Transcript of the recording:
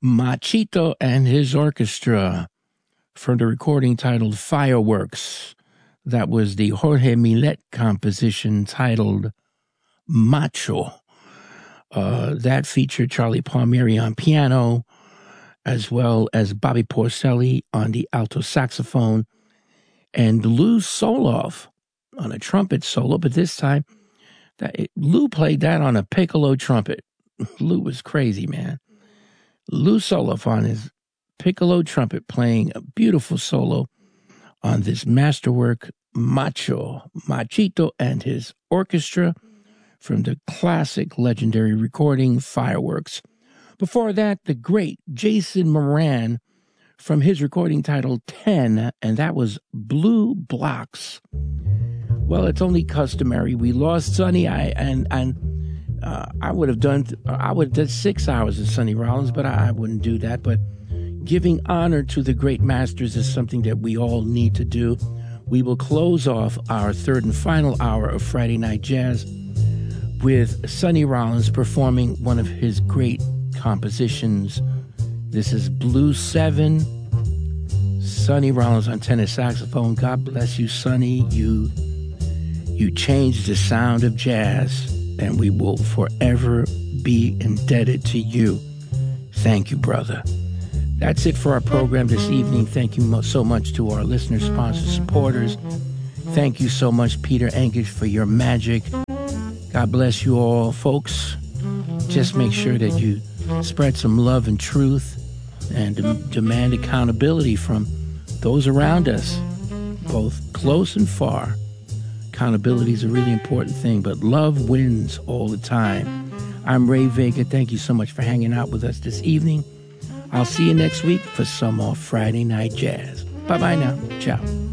Machito and his orchestra from the recording titled Fireworks. That was the Jorge Millet composition titled Macho. That featured Charlie Palmieri on piano, as well as Bobby Porcelli on the alto saxophone, and Lou Soloff on a trumpet solo, but this time Lou played that on a piccolo trumpet. Lou was crazy, man. Lou Soloff on his piccolo trumpet playing a beautiful solo on this masterwork, Machito and his orchestra from the classic legendary recording Fireworks. Before that, the great Jason Moran from his recording titled 10, and that was Blue Blocks. Well, it's only customary. We lost Sonny, I would have done 6 hours of Sonny Rollins, but I wouldn't do that. But giving honor to the great masters is something that we all need to do. We will close off our third and final hour of Friday Night Jazz with Sonny Rollins performing one of his great compositions. This is Blues 7. Sonny Rollins on tenor saxophone. God bless you, Sonny. You changed the sound of jazz, and we will forever be indebted to you. Thank you, brother. That's it for our program this evening. Thank you so much to our listeners, sponsors, supporters. Thank you so much, Peter English, for your magic. God bless you all, folks. Just make sure that you spread some love and truth and demand accountability from those around us, both close and far. Accountability is a really important thing, but love wins all the time. I'm Ray Vega. Thank you so much for hanging out with us this evening. I'll see you next week for some more Friday Night Jazz. Bye-bye now. Ciao.